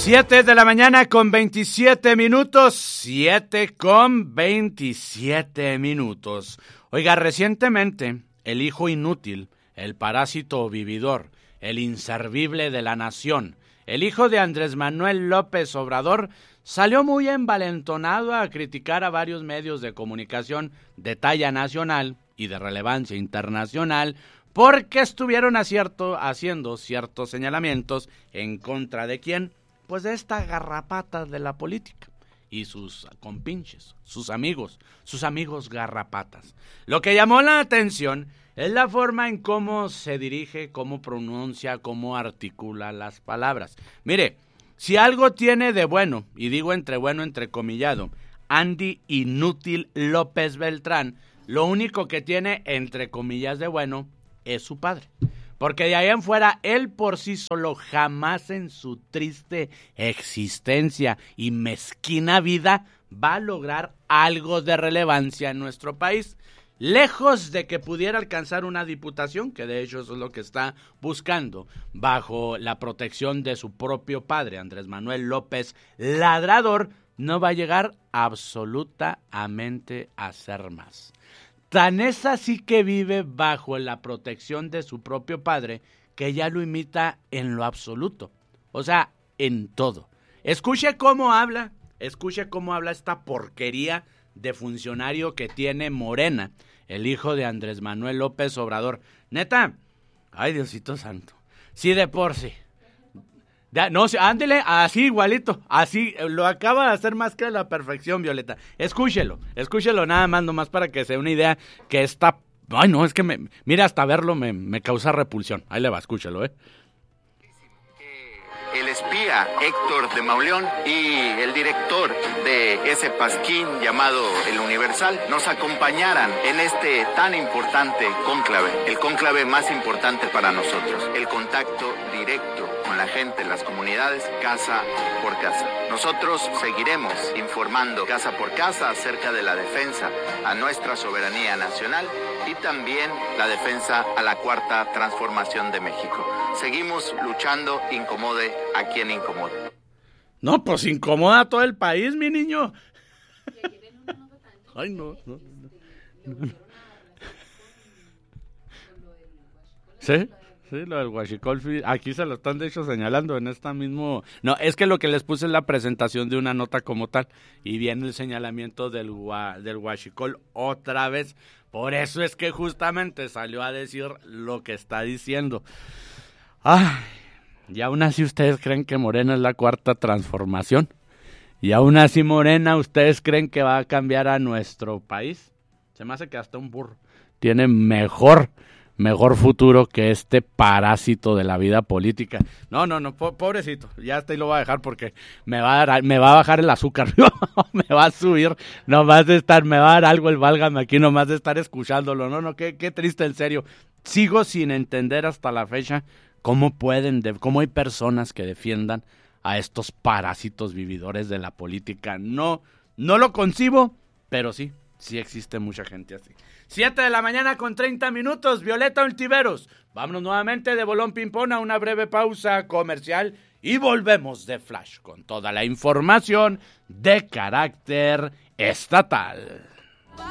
7 de la mañana con 27 minutos, 7 con 27 minutos. Oiga, recientemente, el hijo inútil, el parásito vividor, el inservible de la nación, el hijo de Andrés Manuel López Obrador, salió muy envalentonado a criticar a varios medios de comunicación de talla nacional y de relevancia internacional, porque estuvieron haciendo ciertos señalamientos en contra de quién, pues de esta garrapata de la política y sus compinches, sus amigos garrapatas. Lo que llamó la atención es la forma en cómo se dirige, cómo pronuncia, cómo articula las palabras. Mire, si algo tiene de bueno, y digo entrecomillado, Andy Inútil López Beltrán, lo único que tiene entre comillas de bueno es su padre. Porque de ahí en fuera, él por sí solo jamás en su triste existencia y mezquina vida va a lograr algo de relevancia en nuestro país. Lejos de que pudiera alcanzar una diputación, que de hecho eso es lo que está buscando, bajo la protección de su propio padre, Andrés Manuel López Ladrador, no va a llegar absolutamente a ser más. Tan es así que vive bajo la protección de su propio padre, que ya lo imita en lo absoluto, o sea, en todo. Escuche cómo habla esta porquería de funcionario que tiene Morena, el hijo de Andrés Manuel López Obrador. Neta, ay Diosito santo, sí de por sí. No, ándele, así igualito, así, lo acaba de hacer más que a la perfección, Violeta. Escúchelo nada más, nomás para que se dé una idea que está... Ay, no, es que mira, hasta verlo me causa repulsión. Ahí le va, escúchelo, El espía Héctor de Mauleón y el director de ese pasquín llamado El Universal nos acompañaran en este tan importante cónclave, el cónclave más importante para nosotros, el contacto directo con la gente, las comunidades, casa por casa. Nosotros seguiremos informando casa por casa acerca de la defensa a nuestra soberanía nacional y también la defensa a la cuarta transformación de México. Seguimos luchando, incomode a quien incomode. No, pues incomoda a todo el país, mi niño. Ay, no. ¿Sí? Sí, lo del huachicol, aquí se lo están de hecho señalando en esta mismo... No, es que lo que les puse es la presentación de una nota como tal, y viene el señalamiento del huachicol otra vez. Por eso es que justamente salió a decir lo que está diciendo. Ay, y aún así ustedes creen que Morena es la cuarta transformación. Y aún así Morena, ¿ustedes creen que va a cambiar a nuestro país? Se me hace que hasta un burro tiene mejor futuro que este parásito de la vida política. No, pobrecito, ya hasta ahí lo voy a dejar porque me va a bajar el azúcar, me va a subir, nomás de estar, me va a dar algo el válgame aquí, nomás de estar escuchándolo, qué triste, en serio. Sigo sin entender hasta la fecha cómo hay personas que defiendan a estos parásitos vividores de la política. No lo concibo, pero sí existe mucha gente así. 7 de la mañana con 30 minutos, Violeta Ontiveros. Vámonos nuevamente de Bolón Ping-Pong a una breve pausa comercial y volvemos de flash con toda la información de carácter estatal.